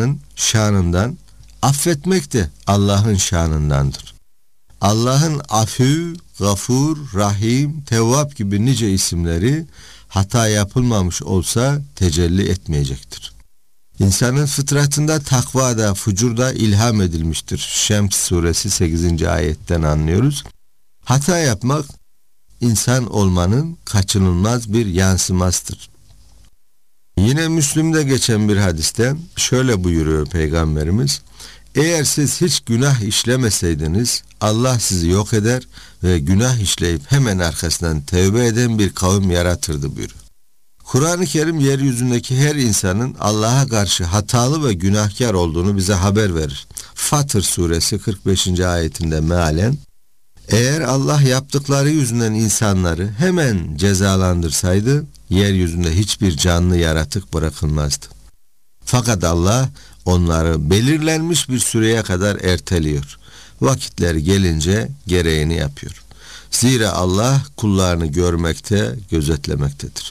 Allah'ın şanından, affetmek de Allah'ın şanındandır. Allah'ın Afü, Gafur, Rahim, Tevvab gibi nice isimleri hata yapılmamış olsa tecelli etmeyecektir. İnsanın fıtratında takva da, fucur da ilham edilmiştir. Şems suresi 8. ayetten anlıyoruz. Hata yapmak insan olmanın kaçınılmaz bir yansımasıdır. Yine Müslim'de geçen bir hadiste şöyle buyuruyor Peygamberimiz: eğer siz hiç günah işlemeseydiniz Allah sizi yok eder ve günah işleyip hemen arkasından tevbe eden bir kavim yaratırdı buyuruyor. Kur'an-ı Kerim yeryüzündeki her insanın Allah'a karşı hatalı ve günahkar olduğunu bize haber verir. Fatır suresi 45. ayetinde mealen, eğer Allah yaptıkları yüzünden insanları hemen cezalandırsaydı yeryüzünde hiçbir canlı yaratık bırakılmazdı. Fakat Allah onları belirlenmiş bir süreye kadar erteliyor. Vakitleri gelince gereğini yapıyor. Zira Allah kullarını görmekte, gözetlemektedir.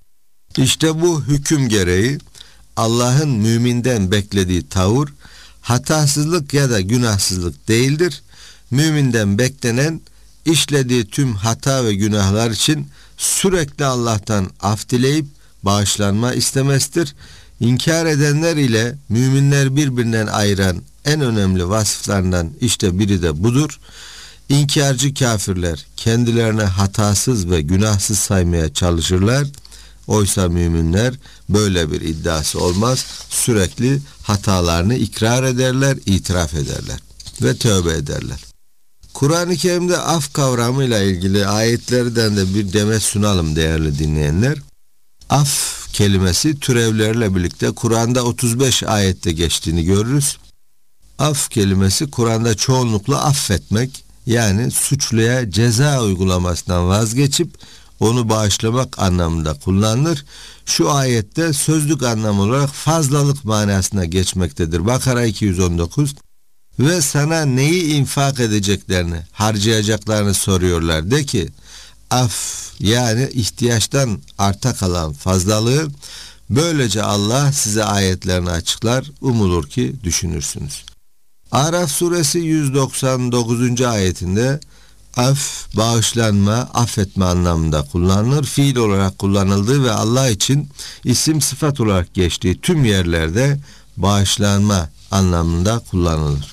İşte bu hüküm gereği Allah'ın müminden beklediği tavır hatasızlık ya da günahsızlık değildir. Müminden beklenen işlediği tüm hata ve günahlar için sürekli Allah'tan af dileyip bağışlanma istemesidir. İnkar edenler ile müminler birbirinden ayıran en önemli vasıflarından işte biri de budur. İnkarcı kafirler kendilerine hatasız ve günahsız saymaya çalışırlar. Oysa müminler böyle bir iddiası olmaz. Sürekli hatalarını ikrar ederler, itiraf ederler ve tövbe ederler. Kur'an-ı Kerim'de af kavramıyla ilgili ayetlerden de bir demet sunalım değerli dinleyenler. Af kelimesi türevlerle birlikte Kur'an'da 35 ayette geçtiğini görürüz. Af kelimesi Kur'an'da çoğunlukla affetmek, yani suçluya ceza uygulamasından vazgeçip onu bağışlamak anlamında kullanılır. Şu ayette sözlük anlam olarak fazlalık manasına geçmektedir. Bakara 219 ve sana neyi infak edeceklerini, harcayacaklarını soruyorlar. De ki, af yani ihtiyaçtan arta kalan fazlalığı, böylece Allah size ayetlerini açıklar, umulur ki düşünürsünüz. Araf suresi 199. ayetinde af, bağışlanma, affetme anlamında kullanılır. Fiil olarak kullanıldığı ve Allah için isim sıfat olarak geçtiği tüm yerlerde bağışlanma anlamında kullanılır.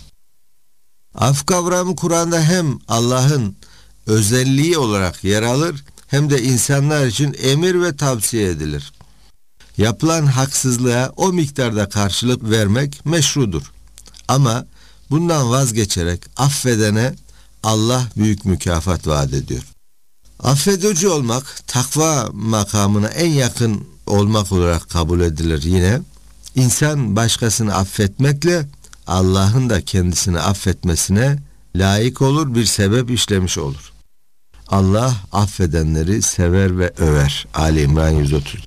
Af kavramı Kur'an'da hem Allah'ın özelliği olarak yer alır hem de insanlar için emir ve tavsiye edilir. Yapılan haksızlığa o miktarda karşılık vermek meşrudur. Ama bundan vazgeçerek affedene Allah büyük mükafat vaat ediyor. Affedici olmak takva makamına en yakın olmak olarak kabul edilir yine. İnsan başkasını affetmekle Allah'ın da kendisini affetmesine layık olur, bir sebep işlemiş olur. Allah affedenleri sever ve över. Ali İmran 130.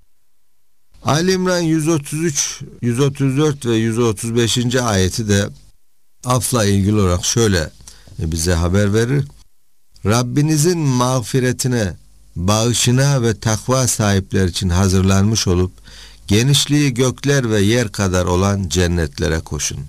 Ali İmran 133, 134 ve 135. ayeti de afla ilgili olarak şöyle bize haber verir. Rabbinizin mağfiretine, bağışına ve takva sahipler için hazırlanmış olup genişliği gökler ve yer kadar olan cennetlere koşun.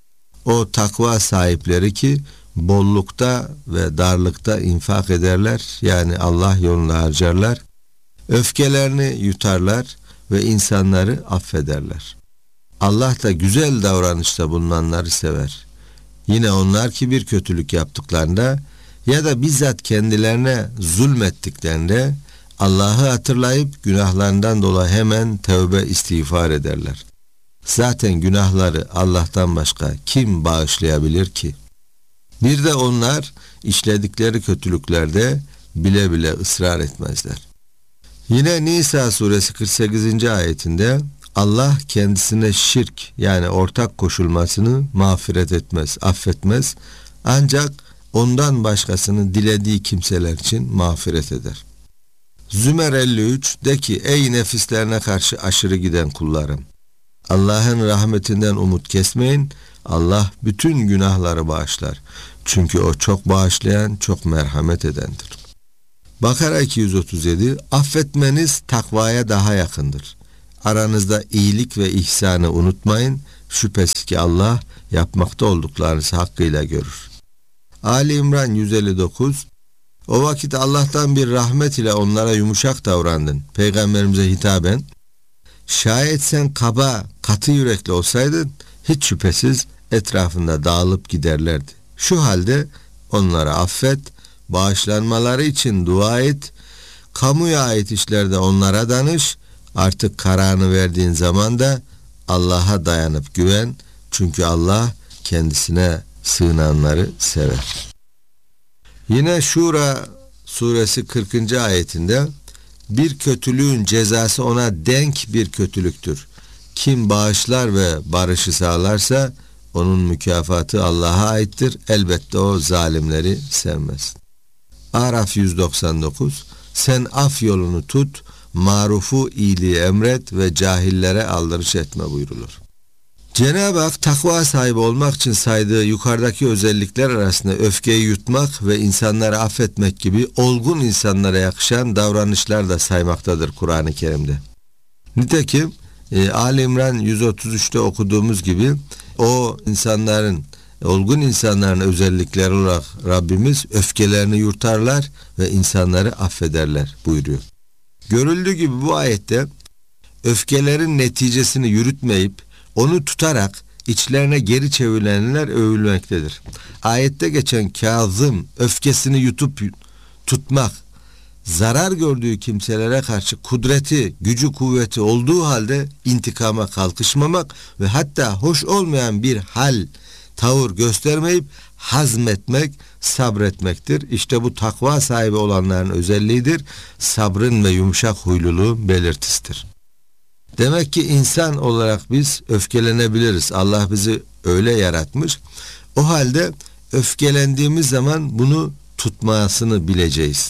O takva sahipleri ki bollukta ve darlıkta infak ederler, yani Allah yolunda harcarlar, öfkelerini yutarlar ve insanları affederler. Allah da güzel davranışta bulunanları sever. Yine onlar ki bir kötülük yaptıklarında ya da bizzat kendilerine zulmettiklerinde Allah'ı hatırlayıp günahlarından dolayı hemen tövbe istiğfar ederler. Zaten günahları Allah'tan başka kim bağışlayabilir ki? Bir de onlar işledikleri kötülüklerde bile bile ısrar etmezler. Yine Nisa suresi 48. ayetinde Allah kendisine şirk yani ortak koşulmasını mağfiret etmez, affetmez. Ancak ondan başkasını dilediği kimseler için mağfiret eder. Zümer 53 de ki ey nefislerine karşı aşırı giden kullarım, Allah'ın rahmetinden umut kesmeyin. Allah bütün günahları bağışlar. Çünkü o çok bağışlayan, çok merhamet edendir. Bakara 237 affetmeniz takvaya daha yakındır. Aranızda iyilik ve ihsanı unutmayın. Şüphesiz ki Allah yapmakta olduklarınızı hakkıyla görür. Ali İmran 159. O vakit Allah'tan bir rahmet ile onlara yumuşak davrandın. Peygamberimize hitaben, şayet sen kaba, katı yürekli olsaydın hiç şüphesiz etrafında dağılıp giderlerdi. Şu halde onları affet, bağışlanmaları için dua et, kamuya ait işlerde onlara danış, artık kararını verdiğin zaman da Allah'a dayanıp güven, çünkü Allah kendisine sığınanları sever. Yine Şura suresi 40. ayetinde bir kötülüğün cezası ona denk bir kötülüktür. Kim bağışlar ve barışı sağlarsa onun mükafatı Allah'a aittir. Elbette o zalimleri sevmez. Araf 199. Sen af yolunu tut, marufu iyiliği emret ve cahillere aldırış etme buyrulur. Cenab-ı Hak takva sahibi olmak için saydığı yukarıdaki özellikler arasında öfkeyi yutmak ve insanları affetmek gibi olgun insanlara yakışan davranışlar da saymaktadır Kur'an-ı Kerim'de. Nitekim Ali İmran 133'te okuduğumuz gibi o insanların, olgun insanların özellikleri olarak Rabbimiz öfkelerini yurtarlar ve insanları affederler buyuruyor. Görüldüğü gibi bu ayette öfkelerin neticesini yürütmeyip onu tutarak içlerine geri çevrilenler övülmektedir. Ayette geçen Kazım, öfkesini yutup tutmak, zarar gördüğü kimselere karşı kudreti, gücü, kuvveti olduğu halde intikama kalkışmamak ve hatta hoş olmayan bir hal, tavır göstermeyip hazmetmek, sabretmektir. İşte bu takva sahibi olanların özelliğidir. Sabrın ve yumuşak huyluluğun belirtisidir. Demek ki insan olarak biz öfkelenebiliriz. Allah bizi öyle yaratmış. O halde öfkelendiğimiz zaman bunu tutmasını bileceğiz.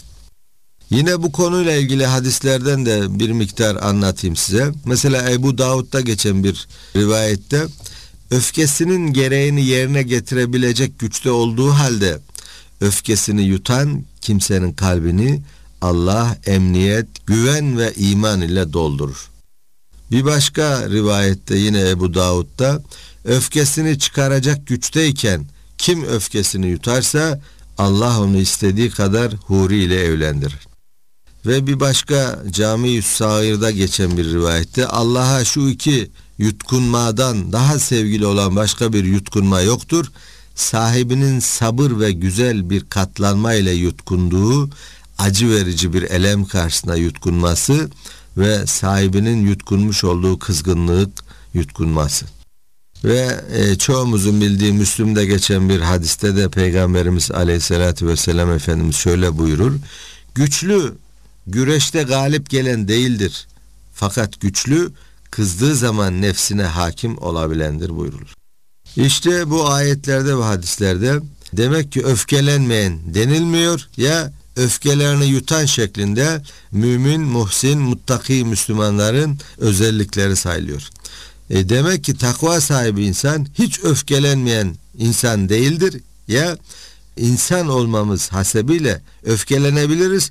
Yine bu konuyla ilgili hadislerden de bir miktar anlatayım size. Mesela Ebu Davud'da geçen bir rivayette öfkesinin gereğini yerine getirebilecek güçte olduğu halde öfkesini yutan kimsenin kalbini Allah emniyet, güven ve iman ile doldurur. Bir başka rivayette yine Ebu Davud'da öfkesini çıkaracak güçteyken kim öfkesini yutarsa Allah onu istediği kadar huri ile evlendirir. Ve bir başka Cami-i Sair'de geçen bir rivayette Allah'a şu iki yutkunmadan daha sevgili olan başka bir yutkunma yoktur. Sahibinin sabır ve güzel bir katlanma ile yutkunduğu acı verici bir elem karşısında yutkunması ve sahibinin yutkunmuş olduğu kızgınlık yutkunması. Ve çoğumuzun bildiği Müslüm'de geçen bir hadiste de Peygamberimiz Aleyhisselatü Vesselam Efendimiz şöyle buyurur. Güçlü güreşte galip gelen değildir. Fakat güçlü kızdığı zaman nefsine hakim olabilendir buyurulur. İşte bu ayetlerde ve hadislerde demek ki öfkelenmeyen denilmiyor ya öfkelerini yutan şeklinde mümin, muhsin, muttaki Müslümanların özellikleri sayılıyor. Demek ki takva sahibi insan hiç öfkelenmeyen insan değildir ya insan olmamız hasebiyle öfkelenebiliriz.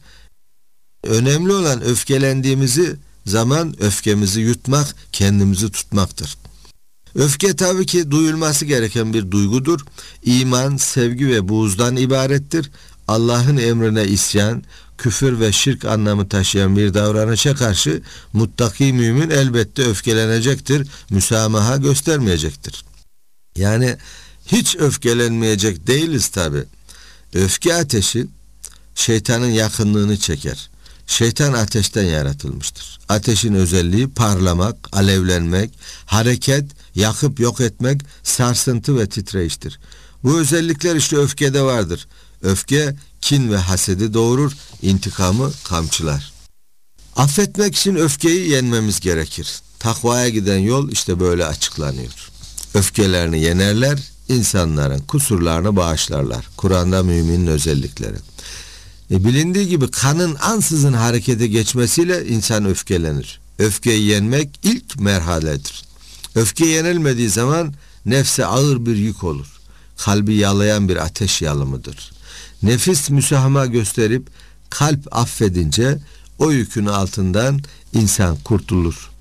Önemli olan öfkelendiğimizi zaman öfkemizi yutmak, kendimizi tutmaktır. Öfke tabii ki duyulması gereken bir duygudur. İman, sevgi ve buğzdan ibarettir. Allah'ın emrine isyan, küfür ve şirk anlamı taşıyan bir davranışa karşı muttaki mümin elbette öfkelenecektir, müsamaha göstermeyecektir. Yani hiç öfkelenmeyecek değiliz tabii. Öfke ateşi şeytanın yakınlığını çeker. Şeytan ateşten yaratılmıştır. Ateşin özelliği parlamak, alevlenmek, hareket, yakıp yok etmek, sarsıntı ve titreyiştir. Bu özellikler işte öfkede vardır. Öfke kin ve hasedi doğurur, intikamı kamçılar. Affetmek için öfkeyi yenmemiz gerekir. Takvaya giden yol işte böyle açıklanıyor. Öfkelerini yenerler, insanların kusurlarını bağışlarlar. Kur'an'da müminin özellikleri. Bilindiği gibi kanın ansızın harekete geçmesiyle insan öfkelenir. Öfkeyi yenmek ilk merhaledir. Öfke yenilmediği zaman nefse ağır bir yük olur. Kalbi yalayan bir ateş yalımıdır. Nefis müsamaha gösterip kalp affedince o yükün altından insan kurtulur.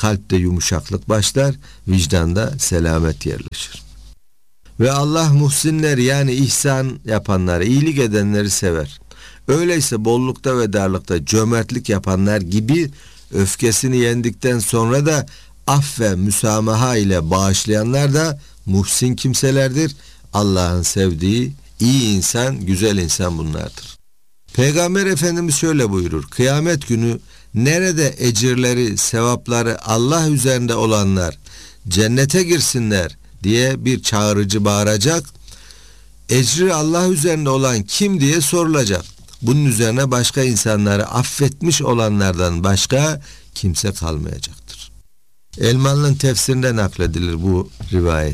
kalpte yumuşaklık başlar, vicdanda selamet yerleşir. Ve Allah muhsinleri yani ihsan yapanları, iyilik edenleri sever. Öyleyse bollukta ve darlıkta cömertlik yapanlar gibi öfkesini yendikten sonra da af ve müsamaha ile bağışlayanlar da muhsin kimselerdir. Allah'ın sevdiği iyi insan, güzel insan bunlardır. Peygamber Efendimiz şöyle buyurur: kıyamet günü nerede ecirleri, sevapları Allah üzerinde olanlar cennete girsinler diye bir çağırıcı bağıracak. Ecri Allah üzerinde olan kim diye sorulacak. Bunun üzerine başka insanları affetmiş olanlardan başka kimse kalmayacaktır. Elmalı'nın tefsirinde nakledilir bu rivayet.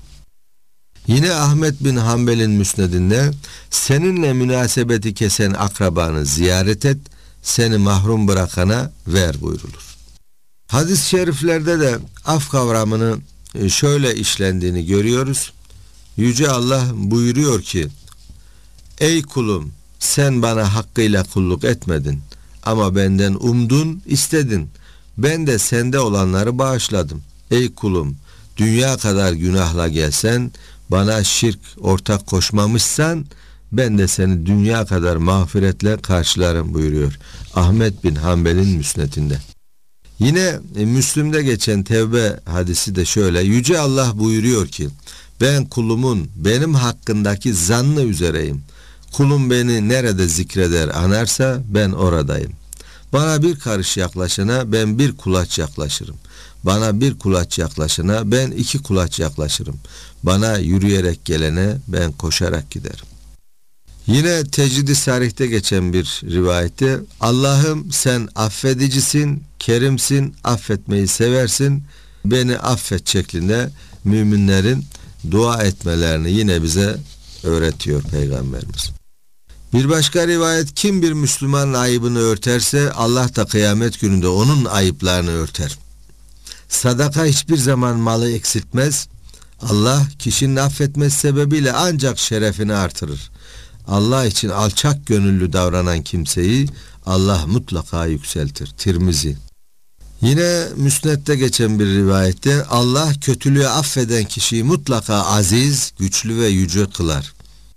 Yine Ahmet bin Hanbel'in müsnedinde seninle münasebeti kesen akrabanı ziyaret et, seni mahrum bırakana ver buyrulur. Hadis-i şeriflerde de af kavramını şöyle işlendiğini görüyoruz. Yüce Allah buyuruyor ki: ey kulum, sen bana hakkıyla kulluk etmedin ama benden umdun, istedin. Ben de sende olanları bağışladım. Ey kulum, dünya kadar günahla gelsen, bana şirk ortak koşmamışsan, ben de seni dünya kadar mağfiretle karşılarım buyuruyor Ahmet bin Hanbel'in müsnedinde. Yine Müslim'de geçen Tevbe hadisi de şöyle: Yüce Allah buyuruyor ki, ben kulumun benim hakkındaki zannı üzereyim. Kulum beni nerede zikreder, anarsa ben oradayım. Bana bir karış yaklaşana ben bir kulaç yaklaşırım. Bana bir kulaç yaklaşana ben 2 kulaç yaklaşırım. Bana yürüyerek gelene ben koşarak giderim. Yine Tecrid-i Sarih'te geçen bir rivayette: Allah'ım sen affedicisin, kerimsin, affetmeyi seversin, beni affet şeklinde müminlerin dua etmelerini yine bize öğretiyor Peygamberimiz. Bir başka rivayet: kim bir Müslümanın ayıbını örterse Allah da kıyamet gününde onun ayıplarını örter. Sadaka hiçbir zaman malı eksiltmez. Allah kişinin affetmesi sebebiyle ancak şerefini artırır. Allah için alçak gönüllü davranan kimseyi Allah mutlaka yükseltir. Tirmizi. Yine Müsned'de geçen bir rivayette Allah kötülüğü affeden kişiyi mutlaka aziz, güçlü ve yüce kılar.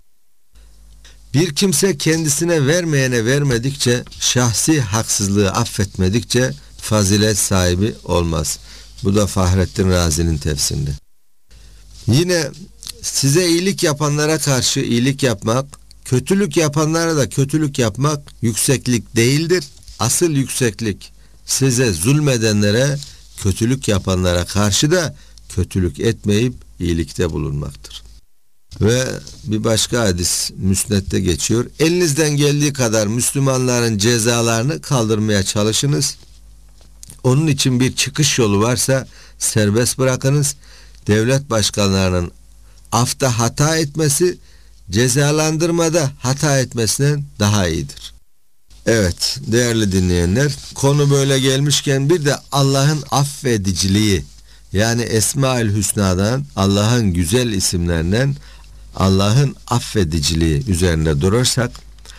Bir kimse kendisine vermeyene vermedikçe, şahsi haksızlığı affetmedikçe fazilet sahibi olmaz. Bu da Fahrettin Razi'nin tefsirinde. Yine size iyilik yapanlara karşı iyilik yapmak, kötülük yapanlara da kötülük yapmak yükseklik değildir. Asıl yükseklik size zulmedenlere, kötülük yapanlara karşı da kötülük etmeyip iyilikte bulunmaktır. Ve bir başka hadis Müsned'de geçiyor: elinizden geldiği kadar Müslümanların cezalarını kaldırmaya çalışınız. Onun için bir çıkış yolu varsa serbest bırakınız. Devlet başkanlarının afta hata etmesi cezalandırmada hata etmesinden daha iyidir. Evet değerli dinleyenler, konu böyle gelmişken bir de Allah'ın affediciliği, yani Esma-ül Hüsna'dan, Allah'ın güzel isimlerinden Allah'ın affediciliği üzerinde durursak,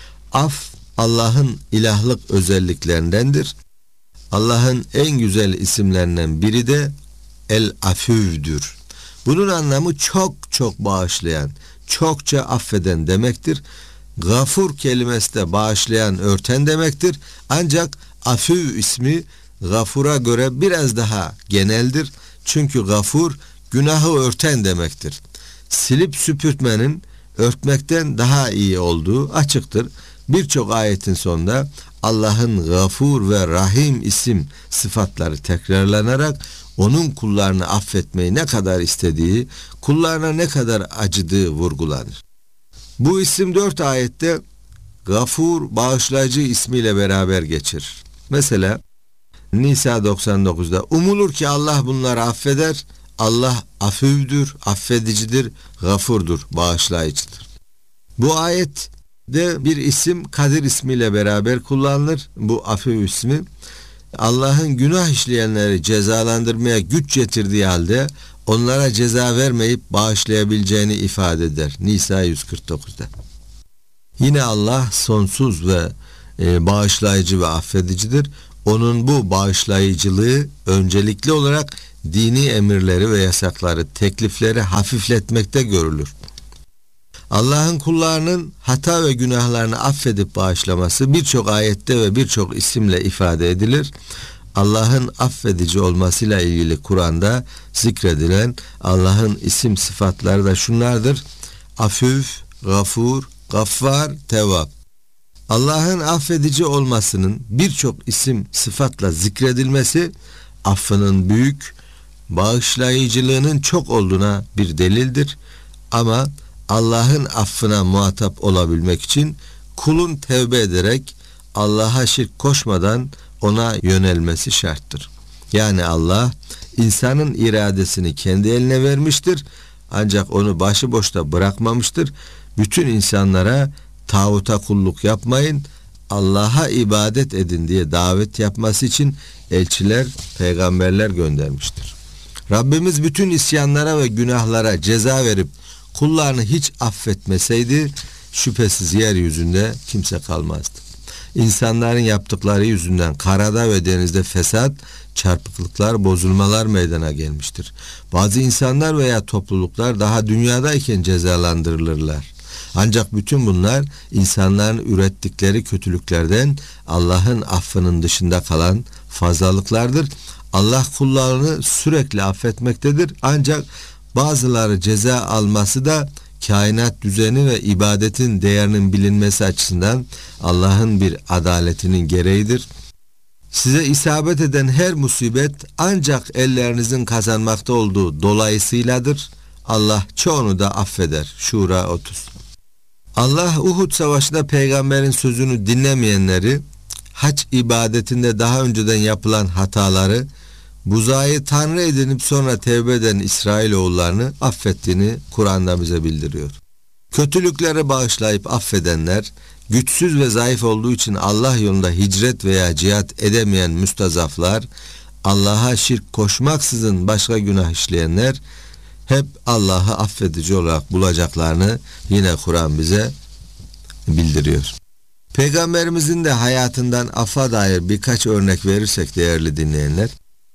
af Allah'ın ilahlık özelliklerindendir. Allah'ın en güzel isimlerinden biri de El-Afüv'dür. Bunun anlamı çok çok bağışlayan, çokça affeden demektir. Gafur kelimesi de bağışlayan, örten demektir. Ancak Afüv ismi Gafur'a göre biraz daha geneldir. Çünkü Gafur günahı örten demektir. Silip süpürtmenin örtmekten daha iyi olduğu açıktır. Birçok ayetin sonunda Allah'ın Gafur ve Rahim isim sıfatları tekrarlanarak onun kullarını affetmeyi ne kadar istediği, kullarına ne kadar acıdığı vurgulanır. Bu isim 4 ayette Gafur, bağışlayıcı ismiyle beraber geçir. Mesela Nisa 99'da umulur ki Allah bunları affeder. Allah afüvdür, affedicidir, gafurdur, bağışlayıcıdır. Bu ayette bir isim Kadir ismiyle beraber kullanılır. Bu afüv ismi Allah'ın günah işleyenleri cezalandırmaya güç getirdiği halde onlara ceza vermeyip bağışlayabileceğini ifade eder. Nisa 149'da. Yine Allah sonsuz ve bağışlayıcı ve affedicidir. Onun bu bağışlayıcılığı öncelikli olarak dini emirleri ve yasakları, teklifleri hafifletmekte görülür. Allah'ın kullarının hata ve günahlarını affedip bağışlaması birçok ayette ve birçok isimle ifade edilir. Allah'ın affedici olmasıyla ilgili Kur'an'da zikredilen Allah'ın isim sıfatları da şunlardır: Afüf, Gafur, Gaffar, Tevvab. Allah'ın affedici olmasının birçok isim sıfatla zikredilmesi, affının büyük, bağışlayıcılığının çok olduğuna bir delildir. Ama Allah'ın affına muhatap olabilmek için kulun tevbe ederek Allah'a şirk koşmadan ona yönelmesi şarttır. Yani Allah insanın iradesini kendi eline vermiştir, ancak onu başıboşta bırakmamıştır. Bütün insanlara tağuta kulluk yapmayın, Allah'a ibadet edin diye davet yapması için elçiler, peygamberler göndermiştir. Rabbimiz bütün isyanlara ve günahlara ceza verip kullarını hiç affetmeseydi şüphesiz yeryüzünde kimse kalmazdı. İnsanların yaptıkları yüzünden karada ve denizde fesat, çarpıklıklar, bozulmalar meydana gelmiştir. Bazı insanlar veya topluluklar daha dünyadayken cezalandırılırlar. Ancak bütün bunlar insanların ürettikleri kötülüklerden Allah'ın affının dışında kalan fazlalıklardır. Allah kullarını sürekli affetmektedir. Ancak bazıları ceza alması da kainat düzeni ve ibadetin değerinin bilinmesi açısından Allah'ın bir adaletinin gereğidir. Size isabet eden her musibet ancak ellerinizin kazanmakta olduğu dolayısıyladır. Allah çoğunu da affeder. Şura 30. Allah Uhud Savaşı'nda peygamberin sözünü dinlemeyenleri, hac ibadetinde daha önceden yapılan hataları, buzayı tanrı edinip sonra tevbe eden İsrailoğullarını affettiğini Kur'an'da bize bildiriyor. Kötülükleri bağışlayıp affedenler, güçsüz ve zayıf olduğu için Allah yolunda hicret veya cihat edemeyen müstazaflar, Allah'a şirk koşmaksızın başka günah işleyenler, hep Allah'ı affedici olarak bulacaklarını yine Kur'an bize bildiriyor. Peygamberimizin de hayatından affa dair birkaç örnek verirsek değerli dinleyenler,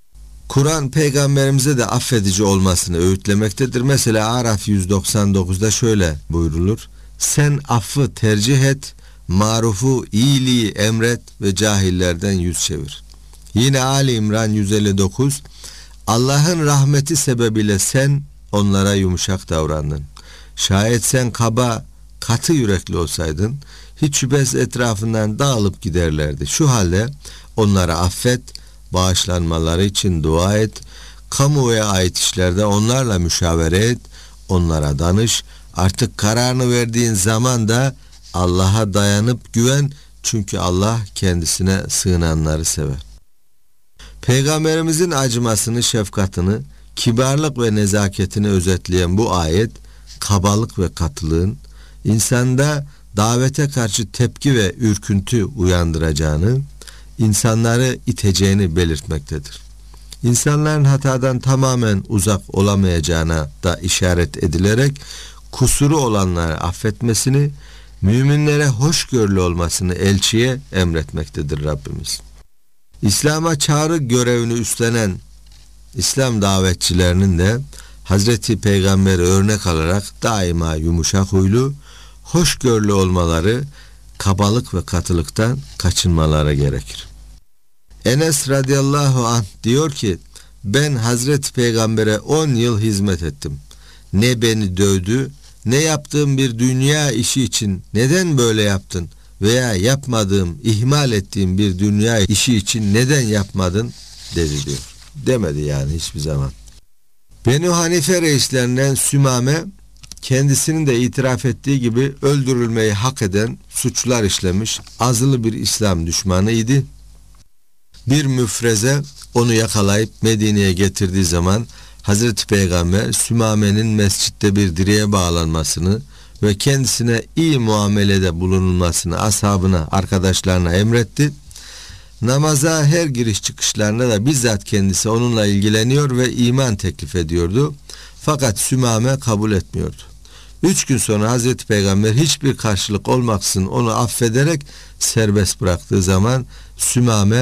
Kur'an peygamberimize de affedici olmasını öğütlemektedir. Mesela Araf 199'da şöyle buyrulur: sen affı tercih et, marufu, iyiliği emret ve cahillerden yüz çevir. Yine Ali İmran 159, Allah'ın rahmeti sebebiyle sen onlara yumuşak davrandın. Şayet sen kaba, katı yürekli olsaydın hiç şüphesiz etrafından dağılıp giderlerdi. Şu halde onları affet, bağışlanmaları için dua et, kamuya ait işlerde onlarla müşavere et, onlara danış. Artık kararını verdiğin zaman da Allah'a dayanıp güven, çünkü Allah kendisine sığınanları sever. Peygamberimizin acımasını, şefkatini, kibarlık ve nezaketini özetleyen bu ayet, kabalık ve katılığın insanda davete karşı tepki ve ürküntü uyandıracağını, insanları iteceğini belirtmektedir. İnsanların hatadan tamamen uzak olamayacağına da işaret edilerek kusuru olanları affetmesini, müminlere hoşgörülü olmasını elçiye emretmektedir Rabbimiz. İslam'a çağrı görevini üstlenen İslam davetçilerinin de Hazreti Peygamber'i örnek alarak daima yumuşak huylu, hoşgörülü olmaları, kabalık ve katılıktan kaçınmaları gerekir. Enes radıyallahu anh diyor ki, ben Hazreti Peygamber'e 10 yıl hizmet ettim. Ne beni dövdü, ne yaptığım bir dünya işi için neden böyle yaptın veya yapmadığım, ihmal ettiğim bir dünya işi için neden yapmadın dedi diyor. Demedi yani hiçbir zaman. Benu Hanife reislerinden Sümame, kendisinin de itiraf ettiği gibi öldürülmeyi hak eden suçlar işlemiş azılı bir İslam düşmanıydı. Bir müfreze onu yakalayıp Medine'ye getirdiği zaman Hazreti Peygamber Sümame'nin mescitte bir direğe bağlanmasını ve kendisine iyi muamelede bulunulmasını ashabına, arkadaşlarına emretti. Namaza her giriş çıkışlarına da bizzat kendisi onunla ilgileniyor ve iman teklif ediyordu. Fakat Sümame kabul etmiyordu. 3 gün sonra Hazreti Peygamber hiçbir karşılık olmaksızın onu affederek serbest bıraktığı zaman Sümame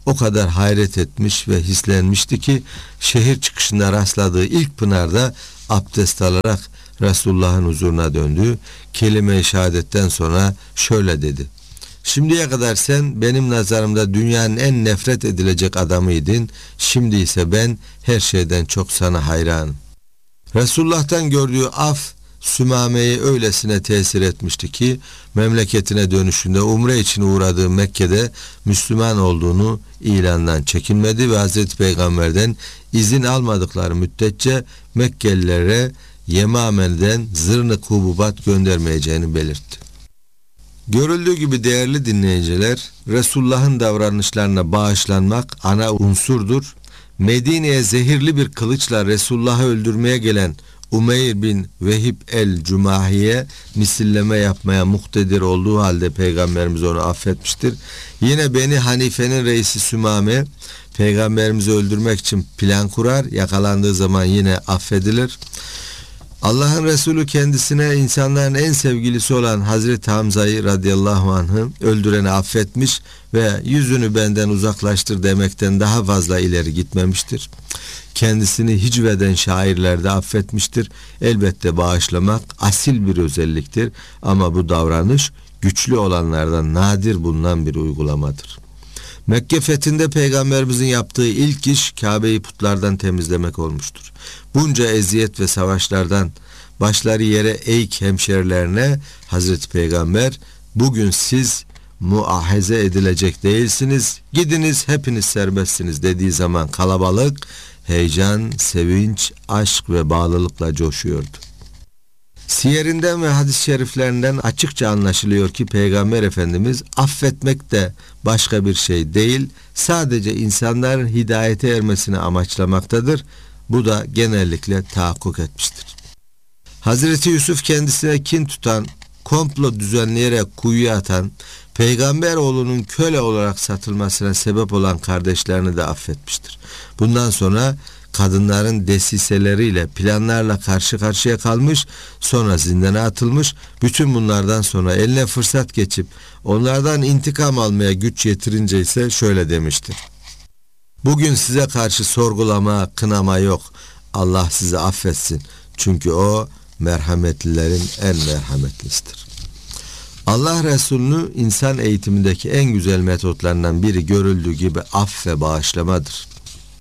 o kadar hayret etmiş ve hislenmişti ki şehir çıkışında rastladığı ilk pınarda abdest alarak Resulullah'ın huzuruna döndü. Kelime-i şehadetten sonra şöyle dedi: "Şimdiye kadar sen benim nazarımda dünyanın en nefret edilecek adamıydın. Şimdi ise ben her şeyden çok sana hayranım." Resulullah'tan gördüğü af Sümame'yi öylesine tesir etmişti ki memleketine dönüşünde umre için uğradığı Mekke'de Müslüman olduğunu ilandan çekinmedi ve Hazreti Peygamber'den izin almadıkları müddetçe Mekkelilere Yemame'den zırnık hububat göndermeyeceğini belirtti. Görüldüğü gibi değerli dinleyiciler, Resulullah'ın davranışlarına bağışlanmak ana unsurdur. Medine'ye zehirli bir kılıçla Resulullah'ı öldürmeye gelen Umeyr bin Vehib el-Cümahi'ye misilleme yapmaya muktedir olduğu halde Peygamberimiz onu affetmiştir. Yine Beni Hanife'nin reisi Sümame Peygamberimizi öldürmek için plan kurar, yakalandığı zaman yine affedilir. Allah'ın Resulü kendisine insanların en sevgilisi olan Hazreti Hamza'yı radıyallahu anh'ı öldüreni affetmiş ve yüzünü benden uzaklaştır demekten daha fazla ileri gitmemiştir. Kendisini hicveden şairler de affetmiştir. Elbette bağışlamak asil bir özelliktir ama bu davranış güçlü olanlardan nadir bulunan bir uygulamadır. Mekke fethinde Peygamberimizin yaptığı ilk iş Kabe'yi putlardan temizlemek olmuştur. Bunca eziyet ve savaşlardan başları yere eğik hemşerilerine Hazreti Peygamber, "Bugün siz muahaze edilecek değilsiniz, gidiniz hepiniz serbestsiniz" dediği zaman kalabalık heyecan, sevinç, aşk ve bağlılıkla coşuyordu. Siyerinden ve hadis-i şeriflerinden açıkça anlaşılıyor ki Peygamber Efendimiz affetmek de başka bir şey değil, sadece insanların hidayete ermesini amaçlamaktadır. Bu da genellikle tahakkuk etmiştir. Hazreti Yusuf kendisine kin tutan, komplo düzenleyerek kuyuya atan, Peygamber oğlunun köle olarak satılmasına sebep olan kardeşlerini de affetmiştir. Bundan sonra kadınların desiseleriyle, planlarla karşı karşıya kalmış, sonra zindana atılmış. Bütün bunlardan sonra eline fırsat geçip onlardan intikam almaya güç yetirince ise şöyle demiştir: "Bugün size karşı sorgulama, kınama yok. Allah sizi affetsin. Çünkü o merhametlilerin en merhametlisidir." Allah Resulü'nü insan eğitimindeki en güzel metotlarından biri görüldüğü gibi af ve bağışlamadır.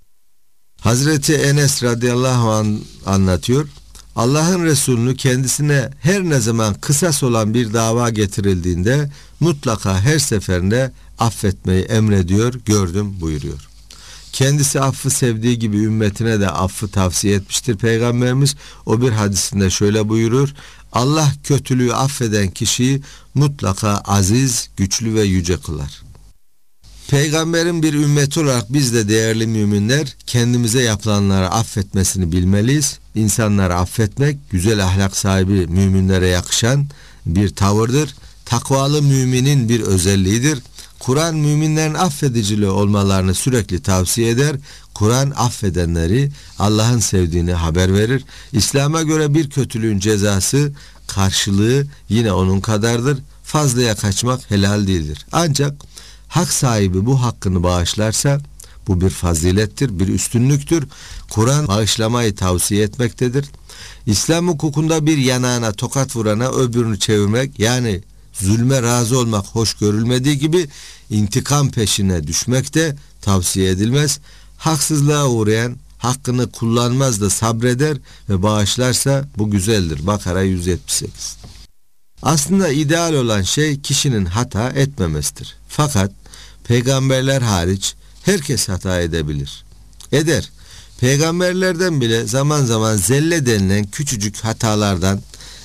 Hazreti Enes radıyallahu anh anlatıyor. Allah'ın Resulü'nü kendisine her ne zaman kısas olan bir dava getirildiğinde mutlaka her seferinde affetmeyi emrediyor, gördüm buyuruyor. Kendisi affı sevdiği gibi ümmetine de affı tavsiye etmiştir Peygamberimiz. O bir hadisinde şöyle buyurur: Allah kötülüğü affeden kişiyi mutlaka aziz, güçlü ve yüce kılar. Peygamberin bir ümmeti olarak biz de değerli müminler kendimize yapılanları affetmesini bilmeliyiz. İnsanları affetmek güzel ahlak sahibi müminlere yakışan bir tavırdır. Takvalı müminin bir özelliğidir. Kur'an müminlerin affedicili olmalarını sürekli tavsiye eder. Kur'an affedenleri Allah'ın sevdiğini haber verir. İslam'a göre bir kötülüğün cezası, karşılığı yine onun kadardır. Fazlaya kaçmak helal değildir. Ancak hak sahibi bu hakkını bağışlarsa bu bir fazilettir, bir üstünlüktür. Kur'an bağışlamayı tavsiye etmektedir. İslam hukukunda bir yanağına tokat vurana öbürünü çevirmek, yani zulme razı olmak hoş görülmediği gibi intikam peşine düşmek de tavsiye edilmez. Haksızlığa uğrayan hakkını kullanmaz da sabreder ve bağışlarsa bu güzeldir. Bakara 178. Aslında ideal olan şey kişinin hata etmemesidir. Fakat peygamberler hariç herkes hata edebilir. Eder. Peygamberlerden bile zaman zaman zelle denilen küçücük hatalardan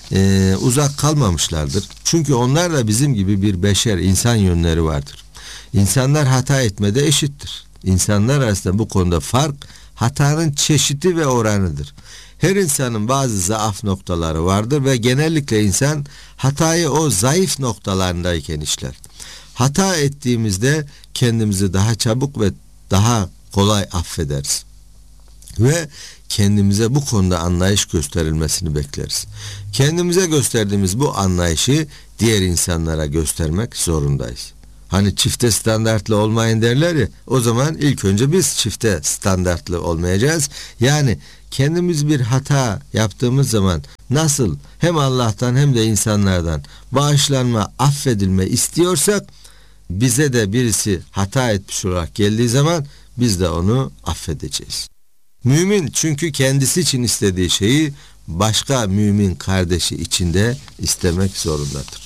uzak kalmamışlardır. Çünkü onlar da bizim gibi bir beşer, insan yönleri vardır. İnsanlar hata etmede eşittir. İnsanlar arasında bu konuda fark hatanın çeşidi ve oranıdır. Her insanın bazı zaaf noktaları vardır ve genellikle insan hatayı o zayıf noktalarındayken işler. Hata ettiğimizde kendimizi daha çabuk ve daha kolay affederiz. Ve kendimize bu konuda anlayış gösterilmesini bekleriz. Kendimize gösterdiğimiz bu anlayışı diğer insanlara göstermek zorundayız. Hani çifte standartlı olmayın derler ya, o zaman ilk önce biz çifte standartlı olmayacağız. Yani kendimiz bir hata yaptığımız zaman nasıl hem Allah'tan hem de insanlardan bağışlanma, affedilme istiyorsak, bize de birisi hata etmiş olarak geldiği zaman biz de onu affedeceğiz. Mümin çünkü kendisi için istediği şeyi başka mümin kardeşi için de istemek zorundadır.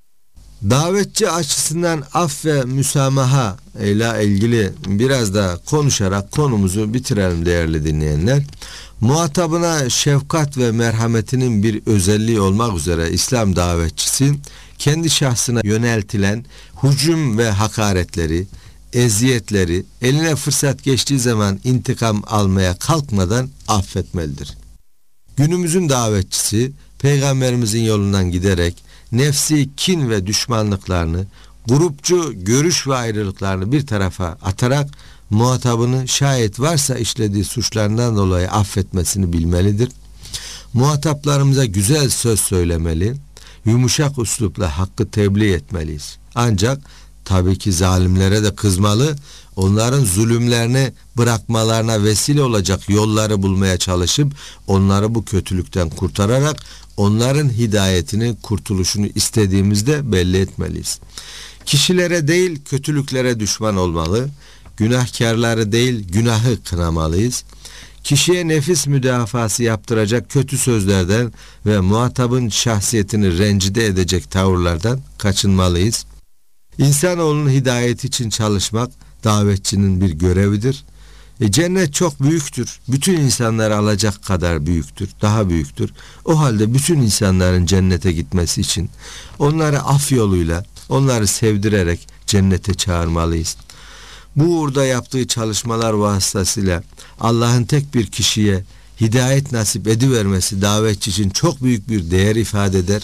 Davetçi açısından af ve müsamaha ile ilgili biraz da konuşarak konumuzu bitirelim değerli dinleyenler. Muhatabına şefkat ve merhametinin bir özelliği olmak üzere İslam davetçisi kendi şahsına yöneltilen hücum ve hakaretleri, eziyetleri eline fırsat geçtiği zaman intikam almaya kalkmadan affetmelidir. Günümüzün davetçisi Peygamberimizin yolundan giderek nefsi kin ve düşmanlıklarını, grupçu görüş ve ayrılıklarını bir tarafa atarak muhatabını şayet varsa işlediği suçlarından dolayı affetmesini bilmelidir. Muhataplarımıza güzel söz söylemeli, yumuşak üslupla hakkı tebliğ etmeliyiz. Ancak tabii ki zalimlere de kızmalı, onların zulümlerini bırakmalarına vesile olacak yolları bulmaya çalışıp onları bu kötülükten kurtararak onların hidayetini, kurtuluşunu istediğimizde belli etmeliyiz. Kişilere değil kötülüklere düşman olmalı, günahkarları değil günahı kınamalıyız. Kişiye nefis müdafası yaptıracak kötü sözlerden ve muhatabın şahsiyetini rencide edecek tavırlardan kaçınmalıyız. İnsanoğlunun hidayeti için çalışmak davetçinin bir görevidir. Cennet çok büyüktür. Bütün insanları alacak kadar büyüktür. Daha büyüktür. O halde bütün insanların cennete gitmesi için onları af yoluyla, onları sevdirerek cennete çağırmalıyız. Bu uğurda yaptığı çalışmalar vasıtasıyla Allah'ın tek bir kişiye hidayet nasip edivermesi davetçi için çok büyük bir değer ifade eder.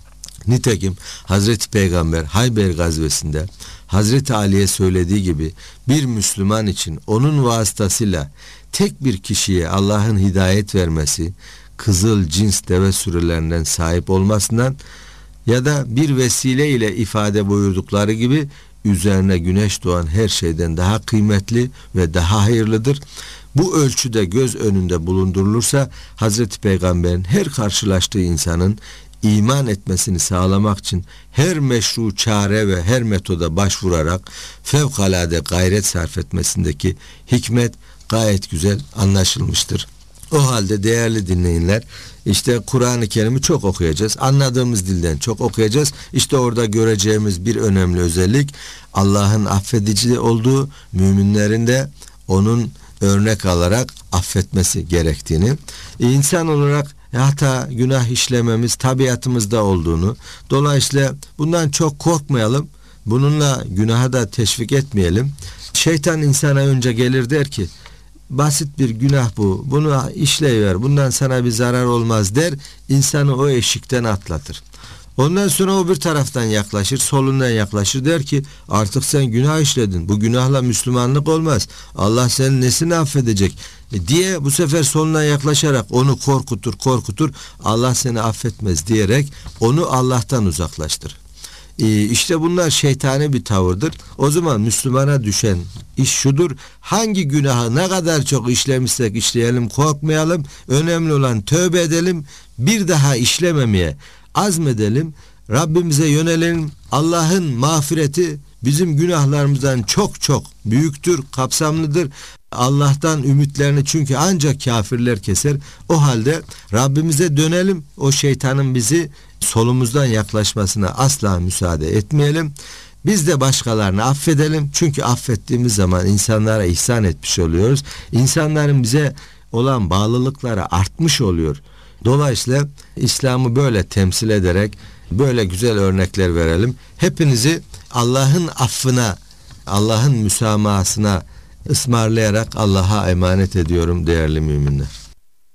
Nitekim Hazreti Peygamber Hayber gazvesinde Hazreti Ali'ye söylediği gibi bir Müslüman için onun vasıtasıyla tek bir kişiye Allah'ın hidayet vermesi, kızıl cins deve sürülerinden sahip olmasından ya da bir vesile ile ifade buyurdukları gibi üzerine güneş doğan her şeyden daha kıymetli ve daha hayırlıdır. Bu ölçüde göz önünde bulundurulursa Hazreti Peygamber'in her karşılaştığı insanın iman etmesini sağlamak için her meşru çare ve her metoda başvurarak fevkalade gayret sarf etmesindeki hikmet gayet güzel anlaşılmıştır. O halde değerli dinleyenler, işte Kur'an-ı Kerim'i çok okuyacağız. Anladığımız dilden çok okuyacağız. İşte orada göreceğimiz bir önemli özellik Allah'ın affedici olduğu, müminlerin de onun örnek alarak affetmesi gerektiğini, insan olarak hata, günah işlememiz tabiatımızda olduğunu, dolayısıyla bundan çok korkmayalım, bununla günaha da teşvik etmeyelim. Şeytan insana önce gelir der ki, basit bir günah bu, bunu işleyiver, bundan sana bir zarar olmaz der, insanı o eşikten atlatır. Ondan sonra o bir taraftan yaklaşır, solundan yaklaşır, der ki artık sen günah işledin, bu günahla Müslümanlık olmaz, Allah senin nesini affedecek diye bu sefer solundan yaklaşarak onu korkutur, Allah seni affetmez diyerek onu Allah'tan uzaklaştırır. İşte bunlar şeytani bir tavırdır. O zaman Müslümana düşen iş şudur: hangi günahı ne kadar çok işlemişsek işleyelim, korkmayalım, önemli olan tövbe edelim, bir daha işlememeye azmedelim, Rabbimize yönelelim. Allah'ın mağfireti bizim günahlarımızdan çok çok büyüktür, kapsamlıdır. Allah'tan ümitlerini çünkü ancak kafirler keser. O halde Rabbimize dönelim, o şeytanın bizi solumuzdan yaklaşmasına asla müsaade etmeyelim. Biz de başkalarını affedelim, çünkü affettiğimiz zaman insanlara ihsan etmiş oluyoruz. İnsanların bize olan bağlılıkları artmış oluyor. Dolayısıyla İslam'ı böyle temsil ederek böyle güzel örnekler verelim. Hepinizi Allah'ın affına, Allah'ın müsamahasına ısmarlayarak Allah'a emanet ediyorum değerli müminler.